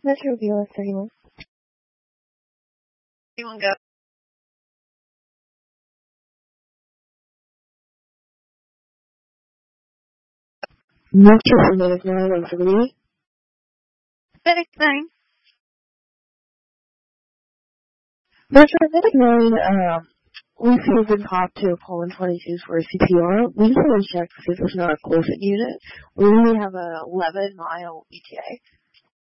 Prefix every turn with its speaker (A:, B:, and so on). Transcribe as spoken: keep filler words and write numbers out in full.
A: Metro V L S thirty-one.
B: Anyone go?
A: Metro Phonetic nine one three.
B: Phonetic nine.
A: Metro Phonetic nine, um, we see have been popped to Poland twenty-two for a C P R. We just want to check to see if it's not a close-it unit. We only have a eleven mile E T A.